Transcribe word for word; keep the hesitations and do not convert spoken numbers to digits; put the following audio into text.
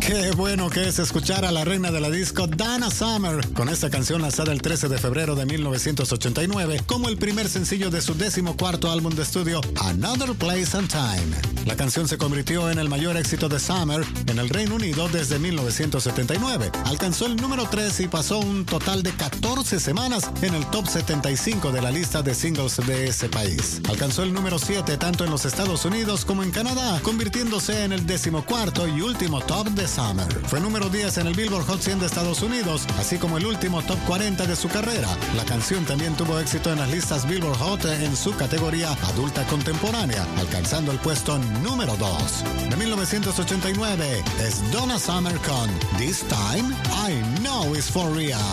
Qué bueno que es escuchar a la reina de la disco, Donna Summer, con esta canción lanzada el trece de febrero de mil novecientos ochenta y nueve como el primer sencillo de su decimocuarto álbum de estudio, Another Place and Time. La canción se convirtió en el mayor éxito de Summer en el Reino Unido desde mil novecientos setenta y nueve. Alcanzó el número tres y pasó un total de catorce semanas en el top setenta y cinco de la lista de singles de ese país. Alcanzó el número siete tanto en los Estados Unidos como en Canadá, convirtiéndose en el decimocuarto y último top de Summer. Fue número diez en el Billboard Hot cien de Estados Unidos, así como el último top cuarenta de su carrera. La canción también tuvo éxito en las listas Billboard Hot en su categoría adulta contemporánea, alcanzando el puesto número dos. De mil novecientos ochenta y nueve es Donna Summer con This Time I Know It's For Real.